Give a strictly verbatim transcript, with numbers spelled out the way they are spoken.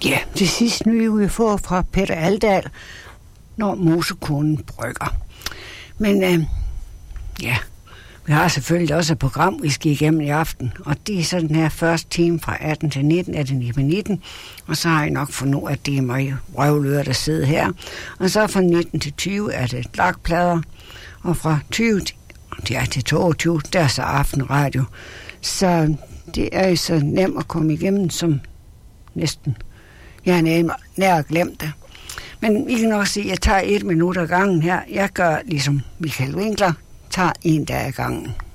Ja, det sidste nye, vi får fra Peter Aldal, når mosekonen brygger. Men øh, ja, vi har selvfølgelig også et program, vi skal igennem i aften, og det er så den her første time fra atten til nitten, atten til nitten, og så har jeg nok fundet, at det er mig røvløder, der sidder her. Og så fra nitten til tyve er det lakplader, og fra tyve til toogtyve, der er så aftenradio. Så det er jo så nemt at komme igennem, som næsten jeg har nær glemt det. Men I kan nok sige, at jeg tager et minut ad gangen her. Jeg gør ligesom Michael Winkler, tager en dag ad gangen.